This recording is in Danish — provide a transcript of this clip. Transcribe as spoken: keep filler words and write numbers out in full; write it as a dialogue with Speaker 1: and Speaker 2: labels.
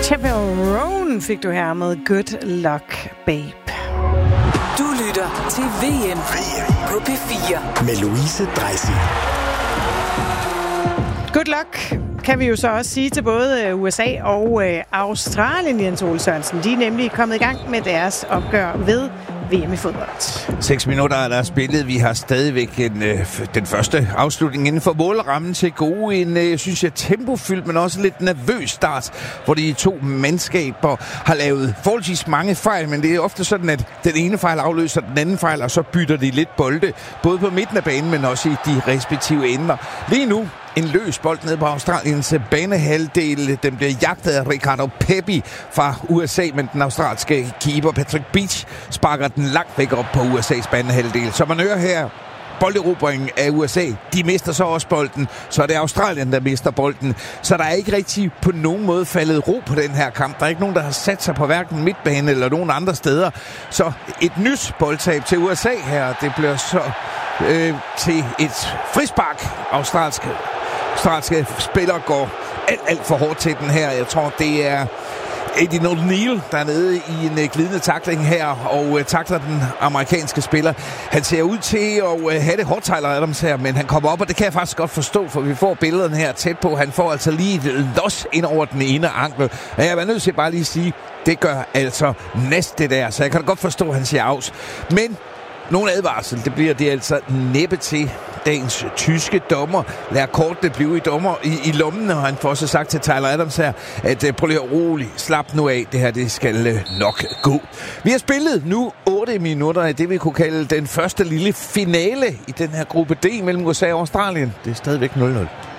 Speaker 1: Chaperone fik du her med Good Luck, Babe.
Speaker 2: Du lytter til V M på P fire
Speaker 3: med Louise Dreisig.
Speaker 1: Good luck kan vi jo så også sige til både U S A og Australien, Jens Ole Sørensen. De er nemlig kommet i gang med deres opgør ved V M i fodbold.
Speaker 4: Seks minutter er der spillet. Vi har stadigvæk en, øh, den første afslutning inden for målrammen til gode. En, øh, synes jeg, tempofyldt, men også lidt nervøs start, hvor de to mandskaber har lavet forholdsvis mange fejl, men det er ofte sådan, at den ene fejl afløser den anden fejl, og så bytter de lidt bolde, både på midten af banen, men også i de respektive ender. Lige nu en løs bold ned på Australiens banehalvdel. Den bliver jagtet af Ricardo Pepi fra U S A, men den australske keeper Patrick Beach sparker den langt væk op på U S A's banehalvdel. Så man hører her bolderobringen af U S A. De mister så også bolden. Så er det Australien, der mister bolden. Så der er ikke rigtig på nogen måde faldet ro på den her kamp. Der er ikke nogen, der har sat sig på hverken midtbane eller nogen andre steder. Så et nyt boldtab til U S A her. Det bliver så øh, til et frispark. Australske australske spillere går alt, alt for hårdt til den her. Jeg tror, det er Eddie O'Neill, der er nede i en glidende tackling her, og uh, tackler den amerikanske spiller. Han ser ud til at uh, have det hårdt, Tyler Adams her, men han kommer op, og det kan jeg faktisk godt forstå, for vi får billederne her tæt på. Han får altså lige et los ind over den ene ankel. Og jeg er nødt til bare lige at sige, det gør altså næste det der, så jeg kan da godt forstå, at han siger afs. Men nogen advarsel, det bliver det altså næppe til. Dagens tyske dommer lader kortene blive i dommer i, i lommen, og han får så sagt til Tyler Adams her, at uh, prøv lige at rolig, slap nu af, det her det skal uh, nok gå. Vi har spillet nu otte minutter i det, vi kunne kalde den første lille finale i den her gruppe D mellem U S A og Australien. Det er stadigvæk nul nul.